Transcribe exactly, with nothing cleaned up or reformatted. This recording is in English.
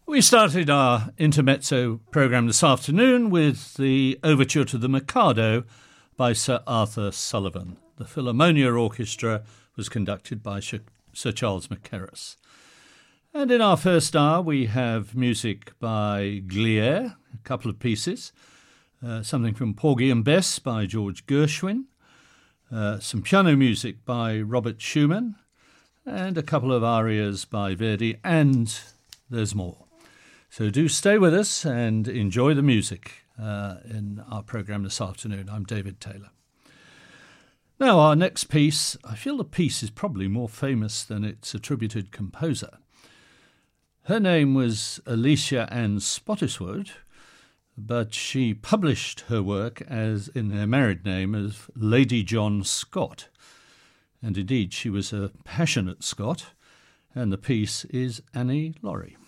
We started our Intermezzo programme this afternoon with the Overture to the Mikado by Sir Arthur Sullivan. The Philharmonia Orchestra was conducted by Sir Charles Mackerras. And in our first hour we have music by Glier, a couple of pieces, uh, something from Porgy and Bess by George Gershwin, uh, some piano music by Robert Schumann, and a couple of arias by Verdi, and there's more. So do stay with us and enjoy the music uh, in our programme this afternoon. I'm David Taylor. Now, our next piece, I feel the piece is probably more famous than its attributed composer. Her name was Alicia Ann Spottiswoode, but she published her work as in her married name as Lady John Scott. And indeed, she was a passionate Scot, and the piece is Annie Laurie.